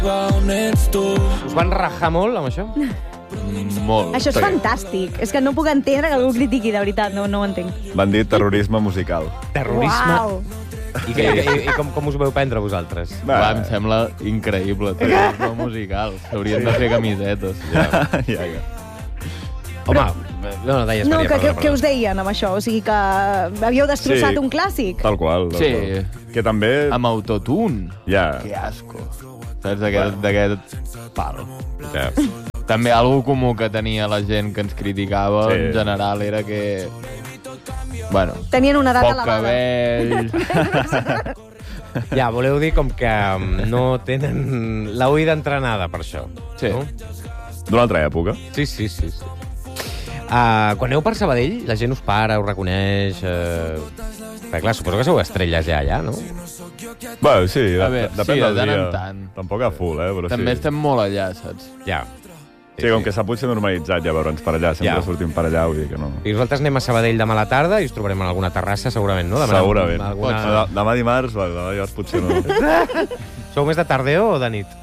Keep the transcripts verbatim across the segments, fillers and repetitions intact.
Us van rajar molt amb això? Molt. Això és fantàstic. És que no puc entendre que algú critiqui, de veritat, no, no ho entenc. Van dir terrorisme musical. Terrorisme. Uau. I, que, i, i com, com us veu prendre vosaltres? Va, em sembla increïble. Terrorisme musical. S'haurien de fer camisetes. Ja. ja, ja. Home, no, no deies, No, Maria, que, perdona, que, que us deien amb això? O sigui que havíeu destrossat Sí. un clàssic? Tal qual. Tal Sí. qual. Que també... Amb autotune. Ja. Que asco. Saps? D'aquest d'aquest pal. ja. També algo comú que tenia la gent que ens criticava, Sí. en general, era que... Bueno, Tenien una edat poc elevada. cabell... Ja, voleu dir com que um, no tenen l'oïda entrenada per això. Sí. No? D'una altra època. Sí, sí, sí. sí. Uh, quan aneu per Sabadell, la gent us para, us reconeix... Uh... Perquè, clar, suposo que sou estrelles ja allà, no? Bé, sí, de, A veure, depèn sí, de del tant dia. en tant. Tampoc a full, eh? Però També sí. estem molt allà, saps? Ja. Sí, com que s'ha potser normalitzat ja veure'ns per allà. Sempre Ja. sortim per allà, vull dir que no. I nosaltres anem a Sabadell demà a la tarda i us trobarem en alguna terrassa, segurament, no? Demanem Segurament. Alguna... Demà, demà dimarts, va, demà dimarts potser no. Sou més de tardeo o de nit?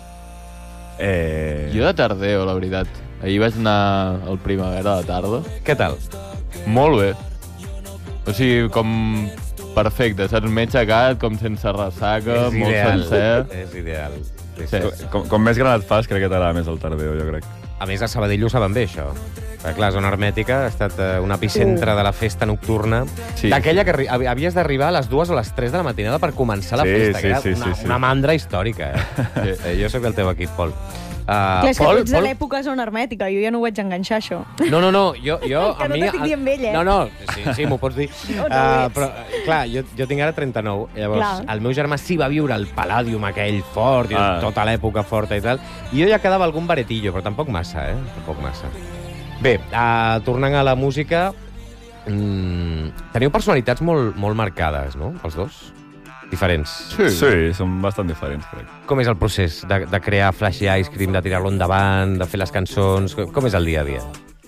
Eh... Jo de tardeo, la veritat. Ahir vaig anar al Primavera a la tarda. Què tal? Molt bé. O sigui, com perfecte, saps? M'he aixecat com sense ressaca, És molt ideal. sencer. És ideal. Sí, Sí. sí. Com, com més gran et fas, crec que t'agrada més el tardeo, jo crec. A més, a Sabadell ho saben bé, això. Perquè, clar, zona hermètica ha estat eh, un epicentre de la festa nocturna. Sí. D'aquella que arri- havies d'arribar a les dues o les tres de la matinada per començar la Sí, festa. sí, que era sí, una, sí, sí. una mandra històrica, eh? Sí. Eh, jo sóc del teu equip, Pol. Uh, Clar, és que tu ets de l'època zona hermètica, jo ja no ho vaig enganxar, això. No, no, no, jo... jo Que a no mi, t'estic dient vell, eh? No, no, sí, sí, m'ho pots dir. No, no ho uh, ets. però, clar, jo, jo tinc ara trenta-nou, llavors Clar. el meu germà sí va viure el Palladium aquell fort, i Ah. tota l'època forta i tal, i jo ja quedava algun baretillo, però tampoc massa, eh? Tampoc massa. Bé, uh, tornant a la música, mm, teniu personalitats molt, molt marcades, no?, els dos? Diferents. Sí. Sí, són bastant diferents, crec. Com és el procés de, de crear Flash Ice Cream, de tirar-lo endavant, de fer les cançons? Com és el dia a dia?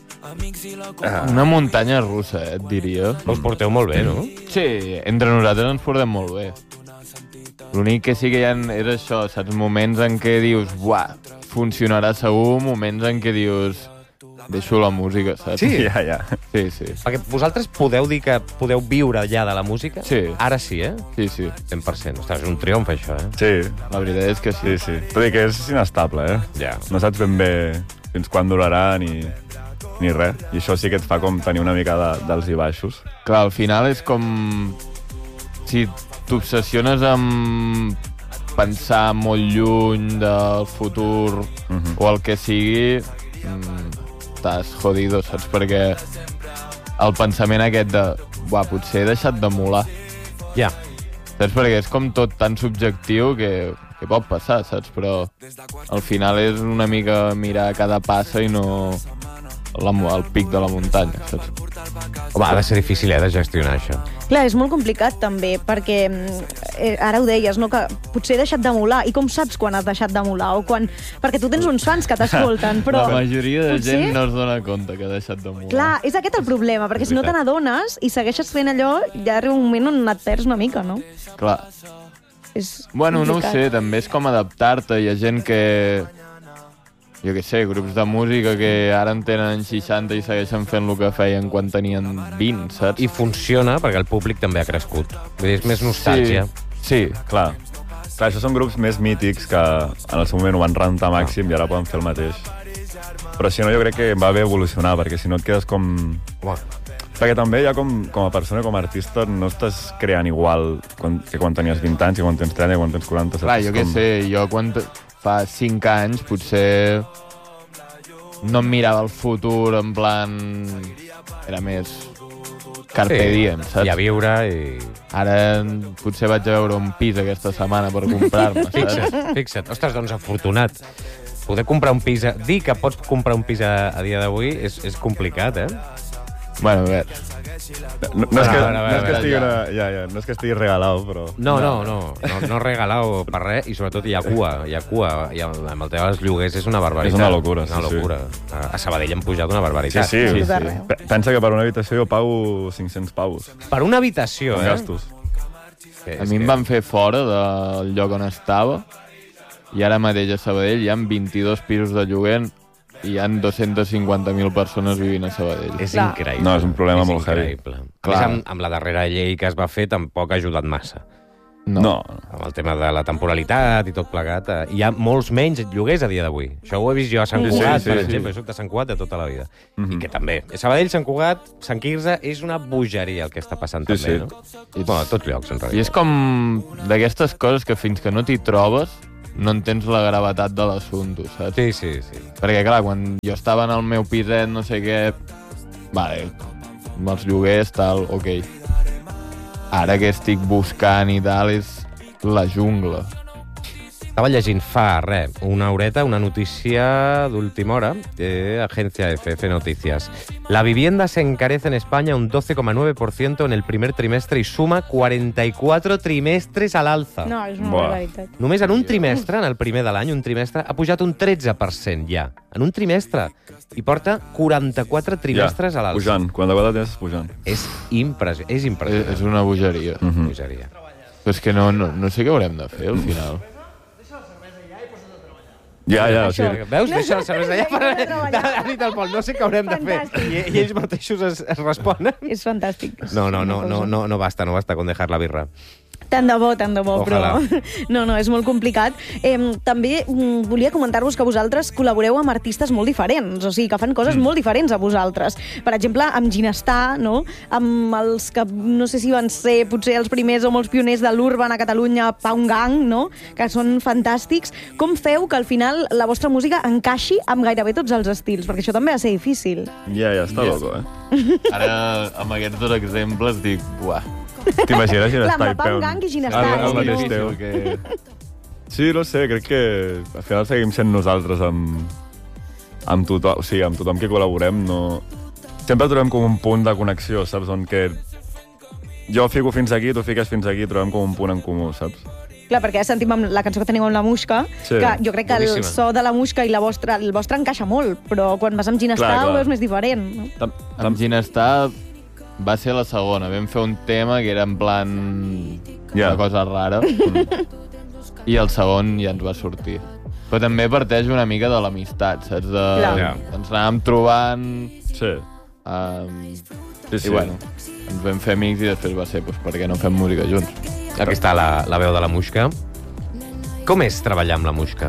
Una muntanya russa, eh, et diria. Us porteu molt bé, no? Sí, entre nosaltres ens portem molt bé. L'únic que sí que hi ha és això, saps? Moments en què dius, buah, funcionarà segur, moments en què dius, deixo la música, saps? Sí? Ja, ja. Sí, sí. Perquè vosaltres podeu dir que podeu viure ja de la música? Sí. Ara sí, eh? Sí, sí. cent per cent. Ostres, és un triomf, això, eh? Sí, La veritat és que sí. sí, sí. Tot i que és inestable, eh? Ja. No saps ben bé fins quan durarà ni, ni res. I això sí que et fa com tenir una mica de, d'alts i baixos. Clar, al final és com... Si t'obsessiones amb pensar molt lluny del futur Mhm. o el que sigui, mm, estàs jodido, saps? Perquè el pensament aquest de, buah, potser he deixat de molar. Ja. Saps? Perquè és com tot tan subjectiu que, que pot passar, saps? Però al final és una mica mirar cada passa i no la, el pic de la muntanya, saps? Home, ha de ser difícil, eh, de gestionar això. Clar, és molt complicat també, perquè eh, ara ho deies, no? Que potser he deixat de molar. I com saps quan has deixat de molar? O quan... Perquè tu tens uns fans que t'escolten, però... La majoria de potser... gent no es dona compte que ha deixat de molar. Clar, és aquest el problema, perquè si no te n'adones i segueixes fent allò, ja arriba un moment on et perds una mica, no? Clar. És Bueno, no ho complicat. sé, també és com adaptar-te. Hi ha gent que... Jo què sé, grups de música que ara en tenen seixanta i segueixen fent el que feien quan tenien vint, saps? I funciona perquè el públic també ha crescut. Vull dir, és més nostàlgia. Sí, sí. Clar. Clar, això són grups més mítics que en el seu moment ho van rentar màxim i ara poden fer el mateix. Però si no, jo crec que va bé evolucionar, perquè si no et quedes com... Home, Perquè també ja com, com a persona, com a artista, no estàs creant igual quan, que quan tenies vint anys, que quan tens trenta, que quan tens quaranta. Saps? Clar, jo què Com- sé, jo quan t- fa cinc anys potser no em mirava el futur en plan... Era més carpe sí. diem, saps? I a viure i... Ara potser vaig a veure un pis aquesta setmana per comprar-me, saps? Fixa't, fixa't. Ostres, doncs afortunat. Poder comprar un pis... A... Dir que pots comprar un pis a, a dia d'avui és, és complicat, eh? Bueno, a veure... No, no, és que, A veure, a no, veure, és que a estigui, veure, una, ja, ja, no és que estigui regalat, però... No, no, no, no, no regalau per res i sobretot hi ha cua, hi ha cua. I el, amb el tema dels lloguers és una barbaritat. És una locura, una sí, sí. locura. A, a Sabadell han pujat una Sí, barbaritat. sí. Sí, sí, sí. sí. Pe- Pensa que per una habitació jo pago cinc-cents pavos, Per una habitació, en eh? gastos. Que A és mi em que- van fer fora del lloc on estava i ara mateix a Sabadell hi ha vint-i-dos pisos de lloguer i hi ha dos-centes cinquanta mil persones vivint a Sabadell. És Clar. increïble. No, és un problema és molt heavy. increïble. A Clar. més, amb, amb la darrera llei que es va fer tampoc ha ajudat massa. No. No. Amb el tema de la temporalitat i tot plegat. eh, Hi ha molts menys lloguers a dia d'avui. Això ho he vist jo a Sant Sí, Cugat, sí, per sí. exemple. Jo soc de Sant Cugat de tota la vida. Mhm. I que també. A Sabadell, Sant Cugat, Sant Quirze, és una bogeria el que està passant Sí, també, sí. no? Bueno, a tots llocs, en I realitat. és com d'aquestes coses que fins que no t'hi trobes no entens la gravetat de l'assumpte, saps? Sí, sí, sí. Perquè, clar, quan jo estava en el meu piset, no sé què... Vale, amb els lloguers, tal, ok. Ara que estic buscant i tal, és la jungla. Estaba llegint fa, res, una horeta, una noticia de última hora de Agencia F F Noticias. La vivienda se encarece en España un doce coma nueve por ciento en el primer trimestre y suma cuarenta y cuatro trimestres al alza. No, és una Buah. barbaritat. Només en un trimestre, en el primer de l'any, un trimestre, ha pujat un tretze per cent ja. En un trimestre. I porta quaranta-quatre trimestres a l'alça. Pujant, quan de vegades tens pujant. És impressionant. És És, impressionant. és una bogeria. Mhm. Bogeria. Però és que no, no, no sé què haurem de fer, al final. Ja, ja, o Sí, sigui, veus? Deixa la cervesa allà per... Deixa-la treballar. Ha dit el Pol, no sé què haurem de fer. Fantàstic. I, I ells mateixos es, es responen. És fantàstic. No, no, no, no, no, no basta, no basta con dejar la birra. Tant de bo, tant de bo, Ojalà. però... No, no, és molt complicat. Eh, també mm, volia comentar-vos que vosaltres col·laboreu amb artistes molt diferents, o sigui, que fan coses mm. molt diferents a vosaltres. Per exemple, amb Ginestar, no? Amb els que no sé si van ser potser els primers o molts pioners de l'Urban a Catalunya, Pound Gang, no? Que són fantàstics. Com feu que al final la vostra música encaixi amb gairebé tots els estils? Perquè això també ha de ser difícil. ja, ja, està Ja. loco, eh? Ara, amb aquests dos exemples, dic, buah. T'imagines Clar, Ginestar amb i Pound Pound? Gang i Ginestar. Ah, és el mateix molt- teu. Que... Sí, no sé, crec que al final seguim sent nosaltres amb, amb tothom, o sigui, amb tothom que col·laborem, no... Sempre trobem com un punt de connexió, saps? On que jo fico fins aquí, tu fiques fins aquí, trobem com un punt en comú, saps? Clar, perquè ja sentim amb la cançó que teniu amb la Muixca, Sí. que jo crec que el Boníssima. so de la Muixca i la vostra, el vostre encaixa molt, però quan vas amb Ginestar Clar, clar. ho veus més diferent. No? Tam, Amb Ginestar va ser la segona. Vam fer un tema que era en plan... Ja. una cosa rara. I el segon ja ens va sortir. Però també parteix una mica de l'amistat, saps? De... Clar. Ja. Ens anàvem trobant... Sí, Um, sí, sí. I bueno, ens vam fer amics i després va ser, doncs, per què no fem música junts? Aquí està la, la veu de la Muixca. Com és treballar amb la Muixca?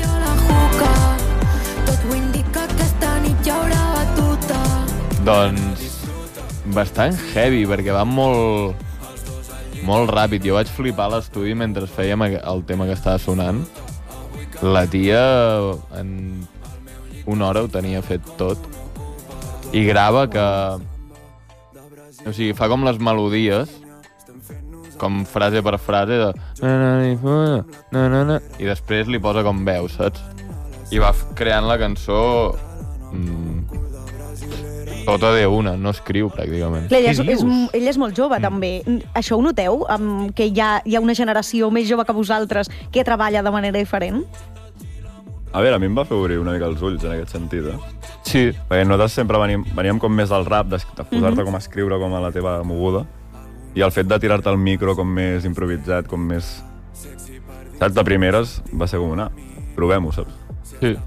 Doncs bastant heavy, perquè va molt molt ràpid. Jo vaig flipar a l'estudi mentre fèiem el tema que estava sonant. La tia en una hora ho tenia fet tot. I grava que... O sigui, fa com les melodies, com frase per frase, de... Na, na, na, i després li posa com veu, saps? I va creant la cançó... Mm, tota de una, no escriu, pràcticament. Clar, ell, és, Què és, dius? ell és molt jove, també. Això ho noteu? Um, que hi ha, hi ha una generació més jove que vosaltres que treballa de manera diferent? A veure, a mi em va fer obrir una mica els ulls en aquest sentit, eh? Sí, Perquè nosaltres sempre veníem, veníem com més del rap, de, de posar-te Mhm. com a escriure com a la teva moguda, i el fet de tirar-te el micro com més improvisat, com més... Saps, de primeres va ser com una... Provem-ho, saps? sí.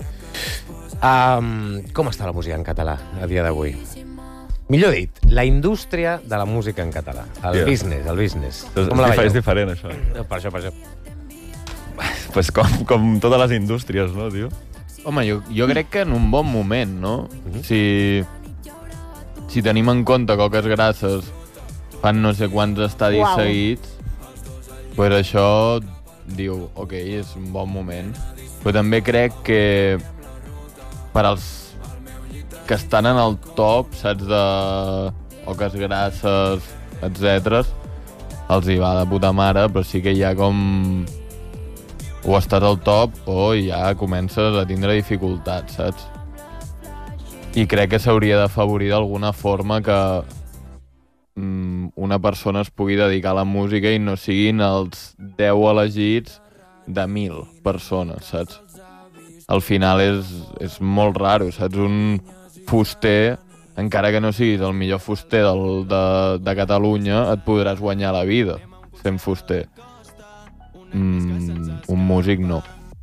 Um, com està la música en català a dia d'avui? Millor dit, la indústria de la música en català. El Yeah. business, el business. És, Com la és, veieu? és diferent, això. No, per això, per això. Pues com, com totes les indústries, no, tio? Home, jo, jo crec que en un bon moment, no? Si, si tenim en compte que Coques Grasses fan no sé quants estadis Uau. seguits, pues això diu, ok, és un bon moment. Però també crec que per als que estan en el top, saps, de Coques Grasses, etcètera, els hi va de puta mare, però sí que hi ha com... o estàs al top o ja comences a tindre dificultats, saps? I crec que s'hauria d'afavorir d'alguna forma que mm, una persona es pugui dedicar a la música i no siguin els deu elegits de mil persones, saps? Al final és, és molt raro, saps? Un fuster, encara que no siguis el millor fuster del, de, de Catalunya, et podràs guanyar la vida sent fuster. Mm, un músic no.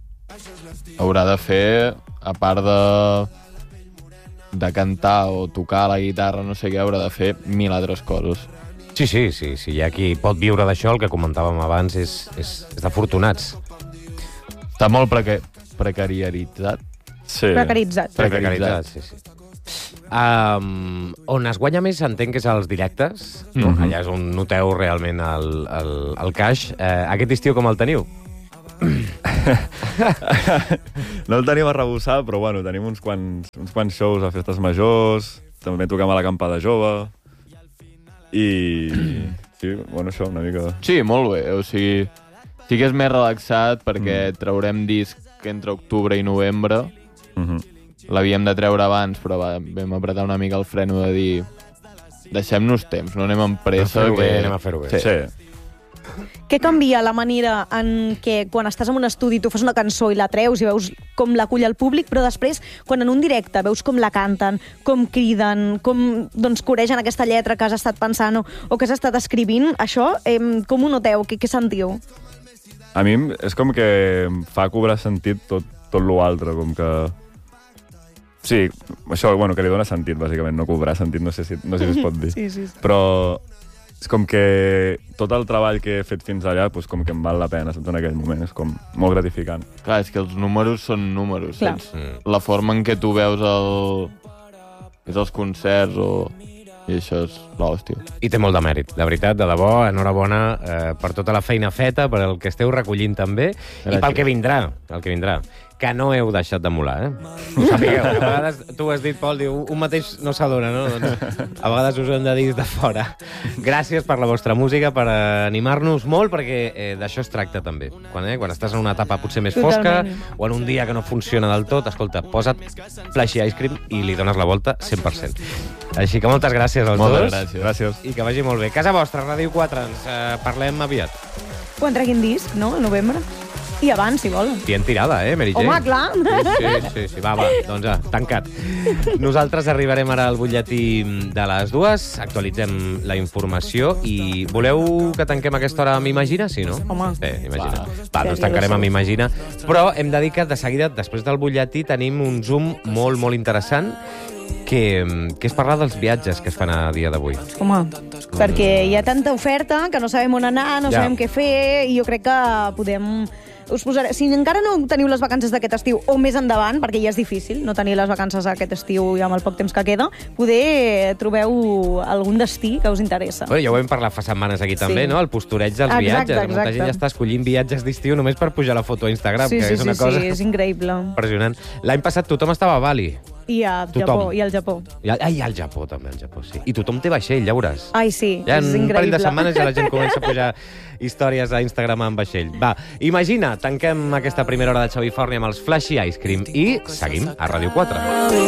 haurà de fer, a part de, de cantar o tocar la guitarra, no sé què, haurà de fer mil altres coses. Sí, sí, sí, sí. Hi ha qui pot viure d'això, el que comentàvem abans, és, és, és d'afortunats. Està molt preca precaritzat. Sí. Precaritzat. Precaritzat, sí, sí. Um, on es guanya més, entenc que és als directes. Mm -hmm. Allà és on noteu realment el, el, el cash. Uh, aquest estiu com el teniu? No el tenim arrebossat, però bueno, tenim uns quants, uns quants shows a festes majors, també toquem a l'acampada jove, i sí, bueno, això, una mica... Sí, molt bé, o sigui, sí que és més relaxat perquè mm. traurem disc entre octubre i novembre. Mm -hmm. L'havíem de treure abans, però va, vam apretar una mica el freno de dir deixem-nos temps, no anem amb pressa. Anem a fer-ho que... bé, anem a fer-ho bé. Sí. sí. Què canvia la manera en què quan estàs en un estudi tu fas una cançó i la treus i veus com l'acull el públic, però després, quan en un directe veus com la canten, com criden, com doncs, coregen aquesta lletra que has estat pensant o, o que has estat escrivint, això, eh, com ho noteu? Què, què sentiu? A mi és com que em fa cobrar sentit tot, tot l'altre, com que... Sí, això, bueno, que li dona sentit, bàsicament, no cobrar sentit, no sé si, no sé si es pot dir. Sí, sí, sí. Però és com que tot el treball que he fet fins allà, doncs com que em val la pena, saps, en aquell moment. És com molt gratificant. Clar, és que els números són números. Clar. Mm. La forma en què tu veus el... és els concerts o... I això és l'hòstia. I té molt de mèrit, de veritat, de debò, enhorabona eh, per tota la feina feta, per el que esteu recollint també, Gràcies. I pel que vindrà, el que vindrà. Que no heu deixat de molar, eh? Ho sapigueu, que a vegades, tu ho has dit, Pol, diu, un mateix no s'adona, no? Doncs a vegades us ho hem de dir de fora. Gràcies per la vostra música, per animar-nos molt, perquè eh, d'això es tracta també. Quan, eh, quan estàs en una etapa potser més fosca, Totalment. o en un dia que no funciona del tot, escolta, posa't Flashy Ice Cream i li dones la volta cent per cent. Així que moltes gràcies als Moltes dos. gràcies. Gràcies. I que vagi molt bé. Casa vostra, Ràdio quatre, ens eh, parlem aviat. Quan treguin disc, no?, al novembre. I abans, si volen. Tien tirada, eh, Mary Jane? Home, clar. Sí, sí, sí, va, va, doncs ja, tancat. Nosaltres arribarem ara al butlletí de les dues, actualitzem la informació i voleu que tanquem aquesta hora amb Imagina? Sí, no? Home. Bé, Imagina. Va. Va, doncs tancarem amb Imagina. Però hem de dir que de seguida, després del butlletí, tenim un zoom molt, molt interessant que, que és parlar dels viatges que es fan a dia d'avui. Home, perquè hi ha tanta oferta que no sabem on anar, no Ja. sabem què fer, i jo crec que podem... Us posaré... Si encara no teniu les vacances d'aquest estiu, o més endavant, perquè ja és difícil no tenir les vacances aquest estiu i amb el poc temps que queda, poder trobeu algun destí que us interessa. Bueno, ja ho vam parlar fa setmanes aquí també, Sí. no? El postureig dels Exacte, viatges. Molta exacte. gent ja està escollint viatges d'estiu només per pujar la foto a Instagram, Sí, que sí, és una sí, cosa sí, és increïble. impressionant. L'any passat tothom estava a Bali. I a Tothom. Japó, i al Japó. I, ai, al Japó també, al Japó, sí. I tothom té vaixell, ja veuràs. Ai, sí, Ja és en un increïble. parell de setmanes ja la gent comença a pujar històries a Instagram amb vaixell. Va, Imagina, tanquem aquesta primera hora de Xavi Forni amb els Flashy Ice Cream i seguim a Ràdio quatre.